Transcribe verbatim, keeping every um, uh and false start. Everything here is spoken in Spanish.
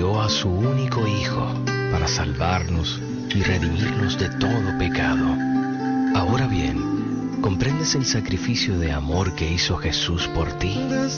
envió a su único Hijo para salvarnos y redimirnos de todo pecado. Ahora bien, ¿comprendes el sacrificio de amor que hizo Jesús por ti?